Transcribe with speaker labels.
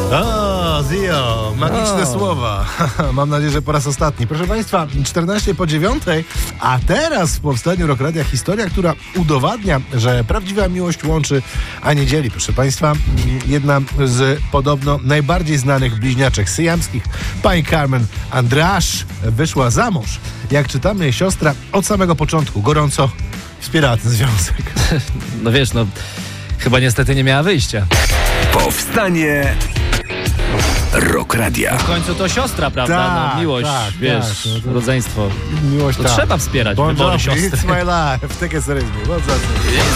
Speaker 1: O, Zio, magiczne słowa. Mam nadzieję, że po raz ostatni. Proszę Państwa, 14:09, a teraz w powstaniu Rock Radia historia, która udowadnia, że prawdziwa miłość łączy, a nie dzieli. Proszę Państwa, jedna z podobno najbardziej znanych bliźniaczek syjamskich, pani Carmen Andreasz, wyszła za mąż. Jak czytamy, jej siostra od samego początku gorąco wspierała ten związek.
Speaker 2: No wiesz, chyba niestety nie miała wyjścia.
Speaker 3: Powstanie Rock Radia.
Speaker 2: W końcu to siostra, prawda?
Speaker 1: Tak,
Speaker 2: Miłość,
Speaker 1: tak,
Speaker 2: wiesz,
Speaker 1: tak,
Speaker 2: rodzeństwo.
Speaker 1: Miłość,
Speaker 2: To
Speaker 1: tak.
Speaker 2: trzeba wspierać
Speaker 1: Bon
Speaker 2: wybory
Speaker 1: Jovi,
Speaker 2: siostry.
Speaker 1: It's my life. Takie seryzmy.